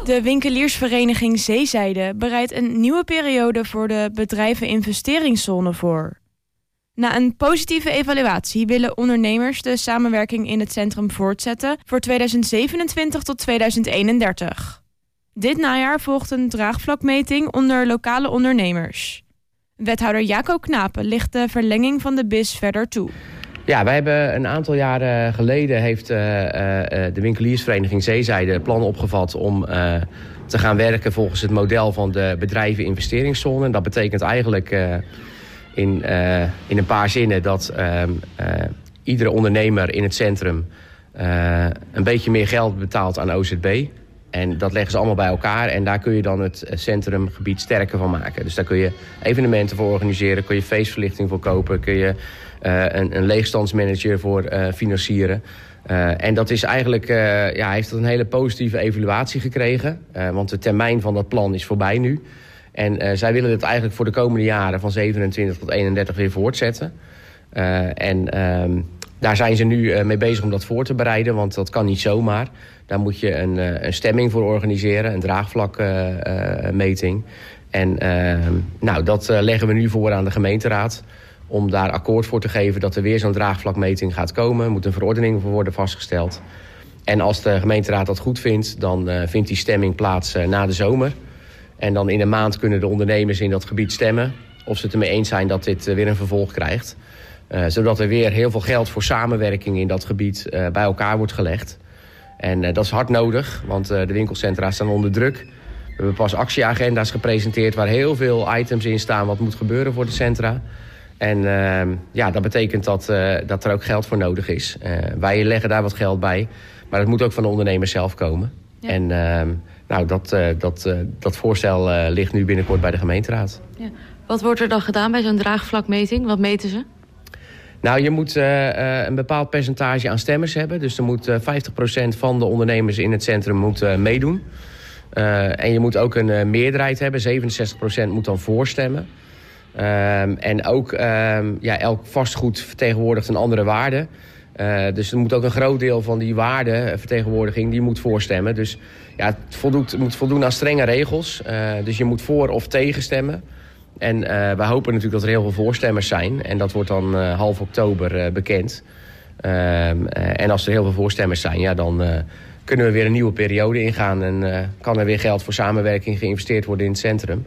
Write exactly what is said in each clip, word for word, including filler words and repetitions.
De winkeliersvereniging Zeezijde bereidt een nieuwe periode voor de bedrijveninvesteringszone voor. Na een positieve evaluatie willen ondernemers de samenwerking in het centrum voortzetten voor tweeduizend zevenentwintig tot tweeduizend eenendertig. Dit najaar volgt een draagvlakmeting onder lokale ondernemers. Wethouder Jaco Knapen licht de verlenging van de B I S verder toe. Ja, wij hebben een aantal jaren geleden heeft uh, uh, de winkeliersvereniging Zeezijde het plan opgevat om uh, te gaan werken volgens het model van de bedrijveninvesteringszone. En dat betekent eigenlijk uh, in, uh, in een paar zinnen dat uh, uh, iedere ondernemer in het centrum uh, een beetje meer geld betaalt aan O Z B. En dat leggen ze allemaal bij elkaar en daar kun je dan het centrumgebied sterker van maken. Dus daar kun je evenementen voor organiseren, kun je feestverlichting voor kopen, kun je uh, een, een leegstandsmanager voor uh, financieren. Uh, en dat is eigenlijk, uh, ja, heeft dat een hele positieve evaluatie gekregen. Uh, want de termijn van dat plan is voorbij nu. En uh, zij willen het eigenlijk voor de komende jaren van zevenentwintig tot eenendertig weer voortzetten. Uh, en uh, daar zijn ze nu uh, mee bezig om dat voor te bereiden, want dat kan niet zomaar. Daar moet je een, uh, een stemming voor organiseren, een draagvlakmeting. Uh, uh, en uh, nou, dat uh, leggen we nu voor aan de gemeenteraad om daar akkoord voor te geven dat er weer zo'n draagvlakmeting gaat komen. Er moet een verordening voor worden vastgesteld. En als de gemeenteraad dat goed vindt, dan uh, vindt die stemming plaats uh, na de zomer. En dan in een maand kunnen de ondernemers in dat gebied stemmen of ze het ermee eens zijn dat dit uh, weer een vervolg krijgt. Uh, zodat er weer heel veel geld voor samenwerking in dat gebied uh, bij elkaar wordt gelegd. En uh, dat is hard nodig, want uh, de winkelcentra staan onder druk. We hebben pas actieagenda's gepresenteerd waar heel veel items in staan wat moet gebeuren voor de centra. En uh, ja, dat betekent dat, uh, dat er ook geld voor nodig is. Uh, wij leggen daar wat geld bij, maar dat moet ook van de ondernemers zelf komen. Ja. En uh, nou, dat, uh, dat, uh, dat voorstel uh, ligt nu binnenkort bij de gemeenteraad. Ja. Wat wordt er dan gedaan bij zo'n draagvlakmeting? Wat meten ze? Nou, je moet uh, uh, een bepaald percentage aan stemmers hebben. Dus er moet uh, vijftig procent van de ondernemers in het centrum moet, uh, meedoen. Uh, en je moet ook een uh, meerderheid hebben. zevenenzestig procent moet dan voorstemmen. Uh, en ook uh, ja, elk vastgoed vertegenwoordigt een andere waarde. Uh, dus er moet ook een groot deel van die waardevertegenwoordiging die moet voorstemmen. Dus ja, het voldoet, moet voldoen aan strenge regels. Uh, dus je moet voor of tegen stemmen. En uh, wij hopen natuurlijk dat er heel veel voorstemmers zijn. En dat wordt dan uh, half oktober uh, bekend. Uh, uh, en als er heel veel voorstemmers zijn, ja, dan uh, kunnen we weer een nieuwe periode ingaan. En uh, kan er weer geld voor samenwerking geïnvesteerd worden in het centrum.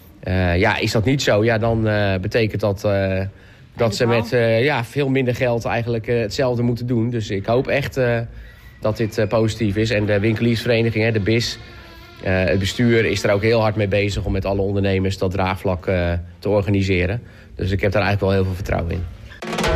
Uh, ja, is dat niet zo, ja, dan uh, betekent dat uh, dat ze met uh, ja, veel minder geld eigenlijk uh, hetzelfde moeten doen. Dus ik hoop echt uh, dat dit uh, positief is. En de winkeliersvereniging, hè, de B I S... Uh, het bestuur is er ook heel hard mee bezig om met alle ondernemers dat draagvlak uh, te organiseren. Dus ik heb daar eigenlijk wel heel veel vertrouwen in.